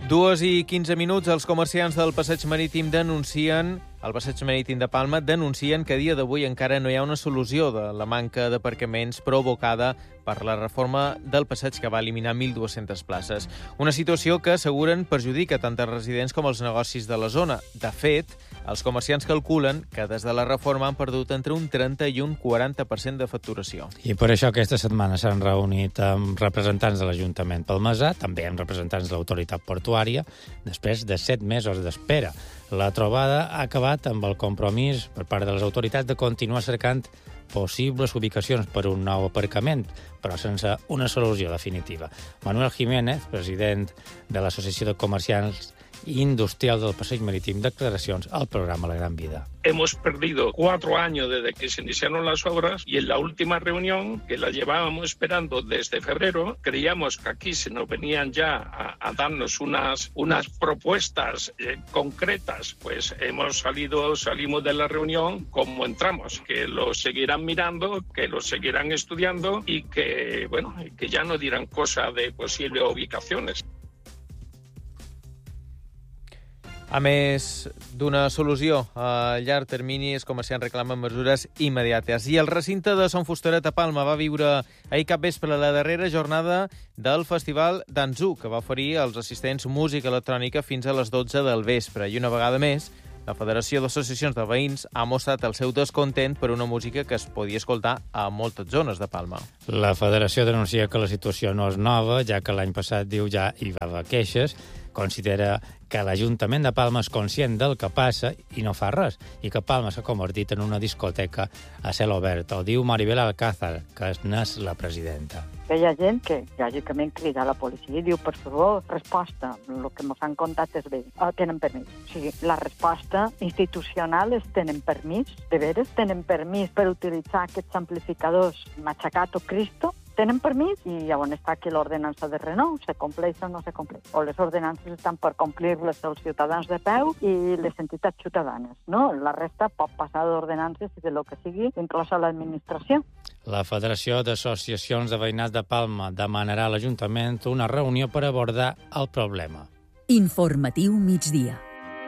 2:15, els comerciants del passeig marítim de Palma denuncien que a dia d'avui encara no hi ha una solució de la manca d'aparcaments provocada per la reforma del passeig que va eliminar 1.200 places. Una situació que, asseguren, perjudica tant els residents com els negocis de la zona. De fet, els comerciants calculen que des de la reforma han perdut entre un 30 i un 40% de facturació. I per això aquesta setmana s'han reunit amb representants de l'Ajuntament palmesà, també amb representants de l'autoritat portuària, després de 7 mesos d'espera. La trobada ha acabat amb el compromís per part de les autoritats de continuar cercant possibles ubicacions per un nou aparcament, però sense una solució definitiva. Manuel Jiménez, president de l'Associació de Comerciants y Industrial del Passeig Marítim, declaracions al programa La Gran Vida. Hemos perdido 4 años desde que se iniciaron las obras y en la última reunión, que la llevábamos esperando desde febrero, creíamos que aquí se nos venían ya a darnos unas propuestas concretas. Pues salimos de la reunión como entramos, que lo seguirán mirando, que lo seguirán estudiando y que ya no dirán cosa de posibles ubicaciones. A més d'una solució a llarg termini, els comerciants reclamen mesures immediates. I el recinte de Son Fustoret a Palma va viure ahir capvespre la darrera jornada del Festival d'Anzú, que va oferir als assistents música electrònica fins a les 12 del vespre. I una vegada més, la Federació d'Associacions de Veïns ha mostrat el seu descontent per una música que es podia escoltar a moltes zones de Palma. La Federació denuncia que la situació no és nova, ja que l'any passat, diu, ja hi va haver queixes. Considera que l'Ajuntament de Palma és conscient del que passa i no fa res, i que Palma s'ha convertit en una discoteca a cel obert. Ho diu Maribel Alcázar, que n'és la presidenta. Hi ha gent que lògicament crida a la policia i diu, per favor, resposta, el que ens han contat és bé, tenen permís. O sigui, la resposta institucional és tenen permís, de veres, tenen permís per utilitzar aquests amplificadors Machacato Cristo, tenen permís i on està que l'ordenança de renou se compleix o no se compleix. O les ordenances estan per complir-les els ciutadans de peu i les entitats ciutadanes, no? La resta pot passar d'ordenances i de lo que sigui, inclosa l'administració. La Federació d'Associacions de Veïnats de Palma demanarà a l'Ajuntament una reunió per abordar el problema. Informatiu migdia.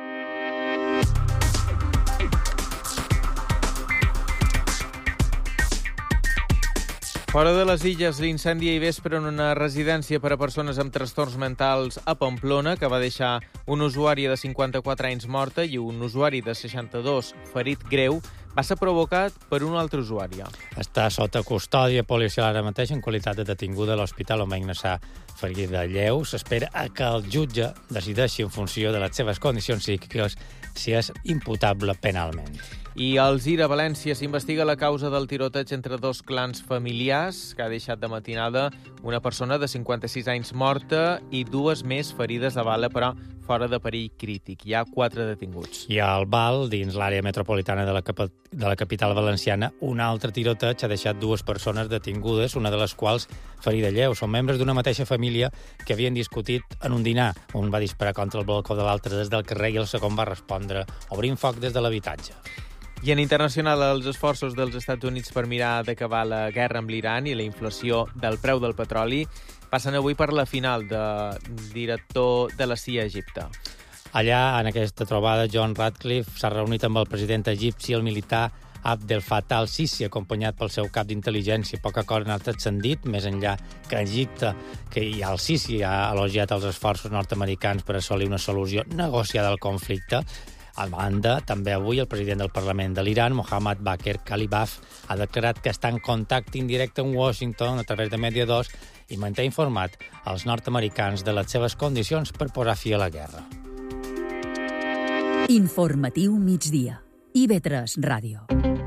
Fora de les Illes, l'incendi ahir vespre en una residència per a persones amb trastorns mentals a Pamplona, que va deixar un usuari de 54 anys morta i un usuari de 62 ferit greu, va ser provocat per una altra usuària. Està sota custòdia policial ara mateix en qualitat de detinguda a l'Hospital on va ingressar ferida lleu. S'espera que el jutge decideixi en funció de les seves condicions psíquiques si és imputable penalment. I a Alzira, València, s'investiga la causa del tiroteig entre dos clans familiars que ha deixat de matinada una persona de 56 anys morta i 2 més ferides de bala, però fora de perill crític. Hi ha 4 detinguts. I al Val, dins l'àrea metropolitana de la capital valenciana, un altre tiroteig ha deixat 2 persones detingudes, una de les quals ferida lleu. Són membres d'una mateixa família que havien discutit en un dinar. Un va disparar contra el balcó de l'altre des del carrer i el segon va respondre obrint foc des de l'habitatge. I en internacional, els esforços dels Estats Units per mirar d'acabar la guerra amb l'Iran i la inflació del preu del petroli passen avui per la final de director de la CIA a Egipte. Allà, en aquesta trobada, John Ratcliffe s'ha reunit amb el president egipci, el militar Abdel Fattah al-Sisi, acompanyat pel seu cap d'intel·ligència. Poc acord en aquest sentit, més enllà que Egipte, que el-Sisi ha elogiat els esforços nord-americans per assolir una solució negociada al conflicte. A banda, també avui el president del Parlament de l'Iran, Mohammad Baqir Kalibaf, ha declarat que està en contacte indirecte amb Washington a través de mediadors i manté informat als nord-americans de les seves condicions per posar fi a la guerra. Informatiu migdia. IB3 Ràdio.